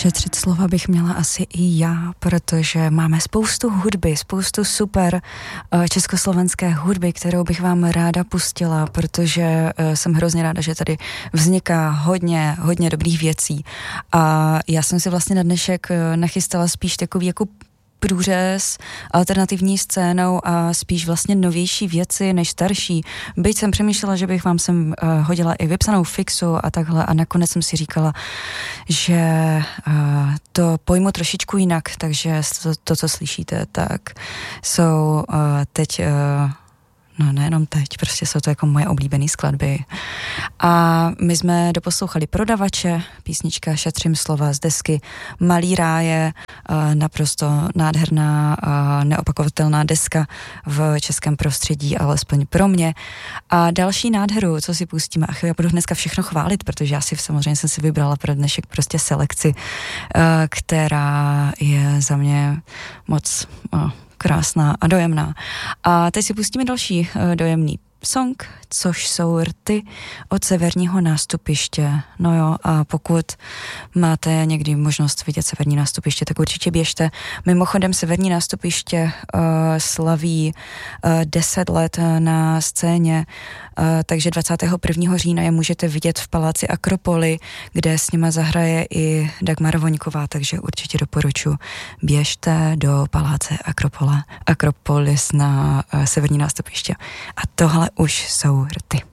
Šetřit slova bych měla asi i já, protože máme spoustu hudby, spoustu super československé hudby, kterou bych vám ráda pustila, protože jsem hrozně ráda, že tady vzniká hodně dobrých věcí. A já jsem si vlastně na dnešek nachystala spíš takový jako průřez alternativní scénou a spíš vlastně novější věci než starší. Byť jsem přemýšlela, že bych vám sem hodila i vypsanou fixu a takhle a nakonec jsem si říkala, že to pojmu trošičku jinak, takže to co slyšíte, tak jsou teď no nejenom teď, prostě jsou to jako moje oblíbené skladby. A my jsme doposlouchali Prodavače, písnička Šetřím slova z desky Malý ráje, naprosto nádherná, neopakovatelná deska v českém prostředí, alespoň pro mě. A další nádheru, co si pustíme, já budu dneska všechno chválit, protože já si samozřejmě jsem si vybrala pro dnešek prostě selekci, která je za mě moc krásná a dojemná. A teď si pustíme další dojemný song, což jsou Rty od Severního nástupiště. No jo, a pokud máte někdy možnost vidět Severní nástupiště, tak určitě běžte. Mimochodem Severní nástupiště slaví 10 let na scéně, takže 21. října je můžete vidět v paláci Akropoly, kde s nima zahraje i Dagmar Voňková, takže určitě doporučuji. Běžte do paláce Akropolis na Severní nástupiště. A tohle už jsou Rty.